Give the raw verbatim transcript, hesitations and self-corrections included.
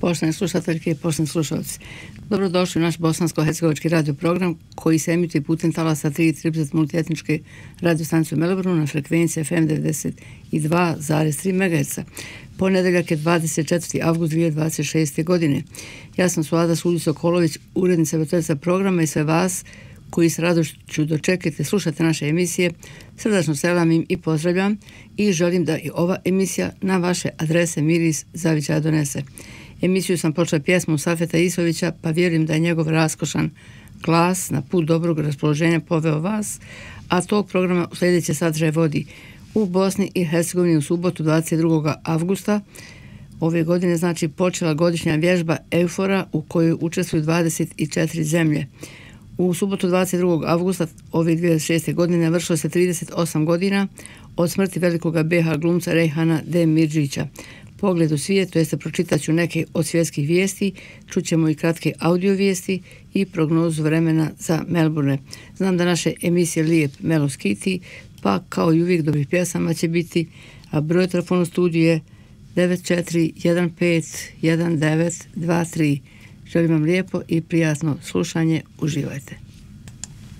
Poštovane slušateljke i poštovani slušalci, dobrodošli u naš bosansko-hercegovački radio program koji se emituje putem talasa tri trideset multietničke radio stanice u Melbourneu na frekvenciji F M devedeset dva zarez tri megaherca. Ponedeljak je dvadeset četvrti avgust dvije hiljade dvadeset šeste. godine. Ja sam Suada Sulić-Sokolović, urednica voditeljica programa i sve vas koji s radošću dočekate, slušate naše emisije, srdačno selamim i pozdravljam i želim da i ova emisija na vaše adrese miris zavičaja donese. Emisiju sam počela pjesmom Safeta Isovića, pa vjerujem da je njegov raskošan glas na put dobrog raspoloženja poveo vas, a tog programa u sljedeće sadržaje vodi u Bosni i Hercegovini u subotu dvadeset drugog avgusta ove godine, znači počela godišnja vježba EUFOR-a u kojoj učestvuju dvadeset četiri zemlje. U subotu dvadeset drugog avgusta ove dvije hiljade šeste. godine navršilo se trideset osam godina od smrti velikoga B H glumca Rejhana Demirdžića. Pogled u svijet, to jeste pročitat ću neke od svjetskih vijesti, čućemo i kratke audio vijesti i prognozu vremena za Melbourne. Znam da naše emisije lijep meloskiti, pa kao i uvijek dobrih pjesama će biti, a broj telefonu studiju je devet četiri jedan pet jedan devet dva tri. Želim vam lijepo i prijatno slušanje, uživajte.